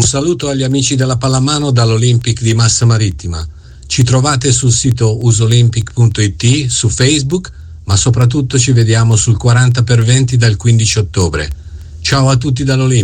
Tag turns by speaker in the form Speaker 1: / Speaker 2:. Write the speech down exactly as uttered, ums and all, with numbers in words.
Speaker 1: saluto agli amici della pallamano dall'Olympic di Massa Marittima. Ci trovate sul sito usolympic punto it, su Facebook, ma soprattutto ci vediamo sul quaranta per venti dal quindici ottobre. Ciao a tutti dall'Olympic.